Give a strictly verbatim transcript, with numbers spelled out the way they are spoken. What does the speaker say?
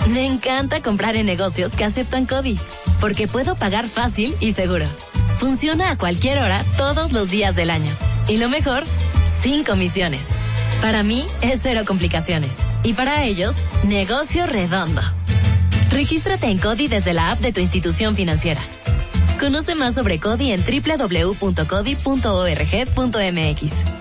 Me encanta comprar en negocios que aceptan CODI, porque puedo pagar fácil y seguro. Funciona a cualquier hora, todos los días del año. Y lo mejor, sin comisiones. Para mí, es cero complicaciones. Y para ellos, negocio redondo. Regístrate en CODI desde la app de tu institución financiera. Conoce más sobre CODI en doble u doble u doble u punto codi punto org punto m x.